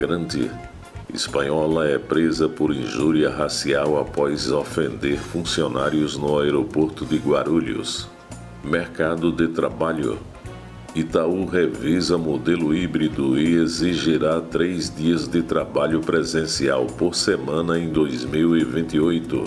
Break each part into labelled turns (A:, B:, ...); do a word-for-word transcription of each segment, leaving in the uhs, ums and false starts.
A: Grande. Espanhola é presa por injúria racial após ofender funcionários no aeroporto de Guarulhos. Mercado de trabalho. Itaú revisa modelo híbrido e exigirá três dias de trabalho presencial por semana em dois mil e vinte e oito.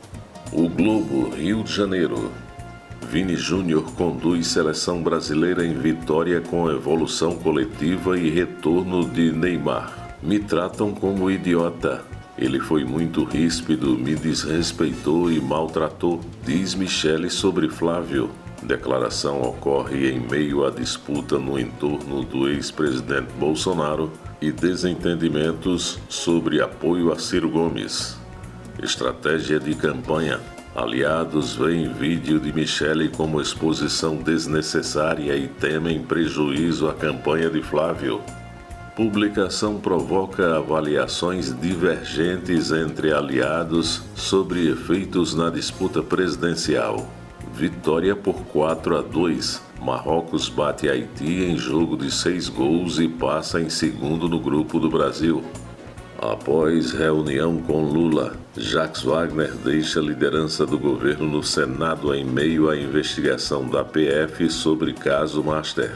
A: O Globo, Rio de Janeiro. Vini Júnior conduz seleção brasileira em vitória com evolução coletiva e retorno de Neymar. Me tratam como idiota. Ele foi muito ríspido, me desrespeitou e maltratou, diz Michele sobre Flávio. Declaração ocorre em meio à disputa no entorno do ex-presidente Bolsonaro e desentendimentos sobre apoio a Ciro Gomes. Estratégia de campanha. Aliados veem vídeo de Michele como exposição desnecessária e temem prejuízo à campanha de Flávio. Publicação provoca avaliações divergentes entre aliados sobre efeitos na disputa presidencial. Vitória por quatro a dois. Marrocos bate Haiti em jogo de seis gols e passa em segundo no grupo do Brasil. Após reunião com Lula, Jacques Wagner deixa a liderança do governo no Senado em meio à investigação da P F sobre caso Master.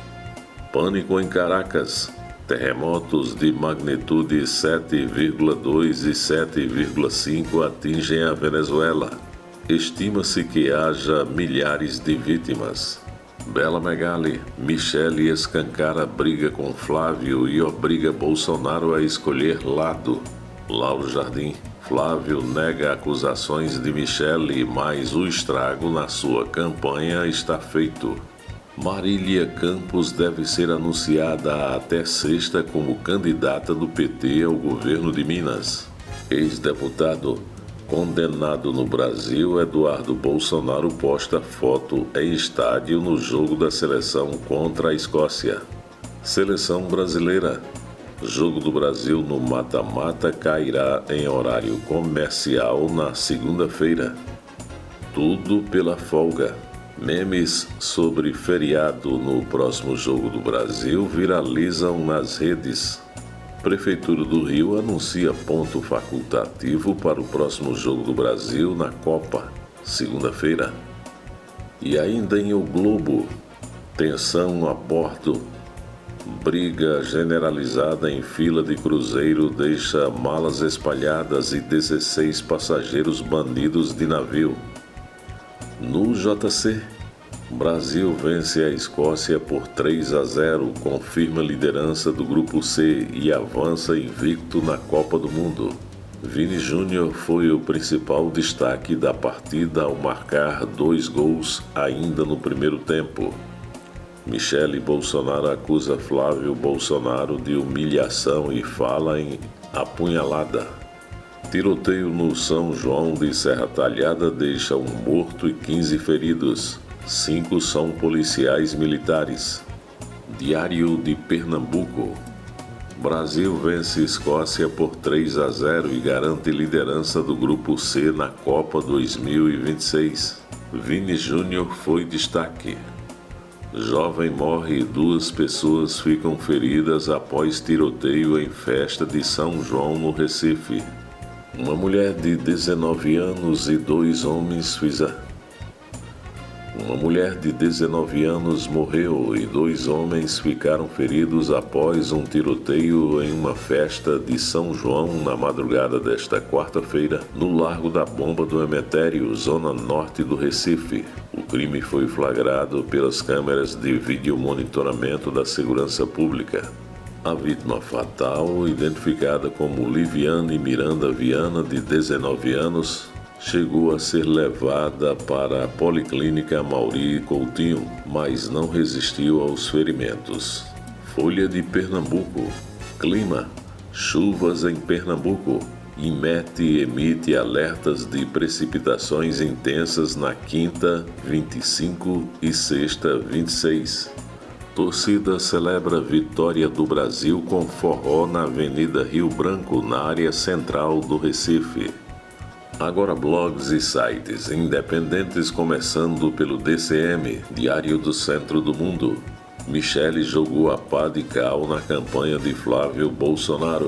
A: Pânico em Caracas. Terremotos de magnitude sete vírgula dois e sete vírgula cinco atingem a Venezuela. Estima-se que haja milhares de vítimas. Bela Megali. Michele escancara briga com Flávio e obriga Bolsonaro a escolher lado. Lauro Jardim. Flávio nega acusações de Michele, mas o estrago na sua campanha está feito. Marília Campos deve ser anunciada até sexta como candidata do P T ao governo de Minas. Ex-deputado condenado no Brasil, Eduardo Bolsonaro posta foto em estádio no jogo da seleção contra a Escócia. Seleção brasileira. Jogo do Brasil no mata-mata cairá em horário comercial na segunda-feira. Tudo pela folga. Memes sobre feriado no próximo Jogo do Brasil viralizam nas redes. Prefeitura do Rio anuncia ponto facultativo para o próximo Jogo do Brasil na Copa, segunda-feira. E ainda em O Globo, tensão a bordo. Briga generalizada em fila de cruzeiro deixa malas espalhadas e dezesseis passageiros banidos de navio. No J C, Brasil vence a Escócia por três a zero, confirma a liderança do Grupo C e avança invicto na Copa do Mundo. Vini Júnior foi o principal destaque da partida ao marcar dois gols ainda no primeiro tempo. Michele Bolsonaro acusa Flávio Bolsonaro de humilhação e fala em apunhalada. Tiroteio no São João de Serra Talhada deixa um morto e quinze feridos. Cinco são policiais militares. Diário de Pernambuco. Brasil vence Escócia por três a zero e garante liderança do Grupo C na Copa dois mil e vinte e seis. Vini Júnior foi destaque. Jovem morre e duas pessoas ficam feridas após tiroteio em festa de São João no Recife. Uma mulher de dezenove anos e dois homens fizeram. Uma mulher de dezenove anos morreu e dois homens ficaram feridos após um tiroteio em uma festa de São João na madrugada desta quarta-feira, no Largo da Bomba do Emetério, zona norte do Recife. O crime foi flagrado pelas câmeras de videomonitoramento da Segurança Pública. A vítima fatal, identificada como Liviane Miranda Viana, de dezenove anos, chegou a ser levada para a Policlínica Mauri Coutinho, mas não resistiu aos ferimentos. Folha de Pernambuco. Clima. Chuvas em Pernambuco. INMET emite alertas de precipitações intensas na quinta, vinte e cinco e sexta, vinte e seis. Torcida celebra vitória do Brasil com forró na Avenida Rio Branco, na área central do Recife. Agora blogs e sites independentes, começando pelo D C M, Diário do Centro do Mundo. Michele jogou a pá de cal na campanha de Flávio Bolsonaro.